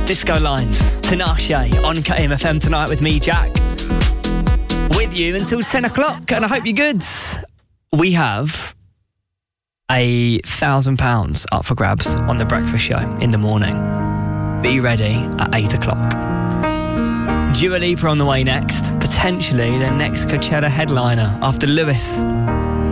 Disco Lines, Tinashe on KMFM tonight with me, Jack. With you until 10 o'clock, and I hope you're good. We have £1,000 up for grabs on The Breakfast Show in the morning. Be ready at 8 o'clock. Dua Lipa on the way next. Potentially their next Coachella headliner after Lewis.